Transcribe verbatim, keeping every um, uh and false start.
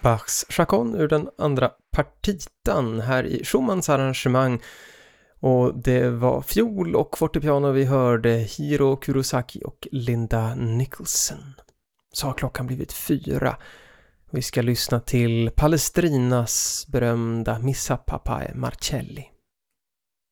Bachs Chaconne ur den andra partitan här i Schumanns arrangemang. Och det var fiol och fortepiano vi hörde, Hiro Kurosaki och Linda Nicholson. Så har klockan blivit fyra. Vi ska lyssna till Palestrinas berömda Missa Papae Marcelli.